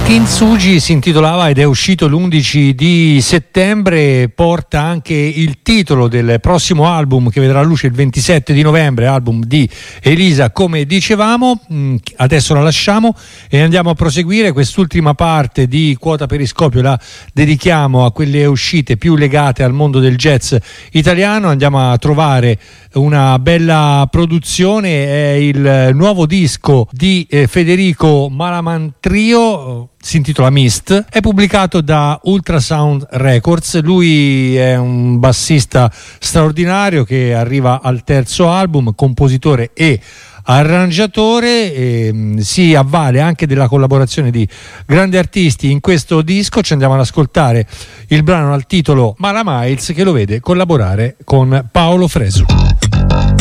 Kintsugi si intitolava ed è uscito l'11 di settembre, porta anche il titolo del prossimo album che vedrà luce il 27 di novembre, album di Elisa, come dicevamo. Adesso la lasciamo e andiamo a proseguire. Quest'ultima parte di Quota Periscopio la dedichiamo a quelle uscite più legate al mondo del jazz italiano. Andiamo a trovare una bella produzione, è il nuovo disco di Federico Malamantrio, si intitola Mist, è pubblicato da Ultrasound Records. Lui è un bassista straordinario che arriva al terzo album, compositore e arrangiatore, e si avvale anche della collaborazione di grandi artisti in questo disco. Ci andiamo ad ascoltare il brano dal titolo Mala Miles, che lo vede collaborare con Paolo Fresu.